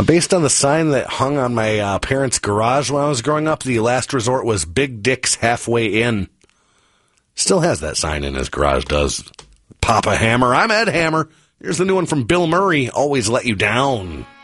Based on the sign that hung on my parents' garage when I was growing up, the last resort was Big Dick's Halfway Inn. Still has that sign in his garage, does Papa Hammer. I'm Ed Hammer. Here's the new one from Bill Murray, Always Let You Down.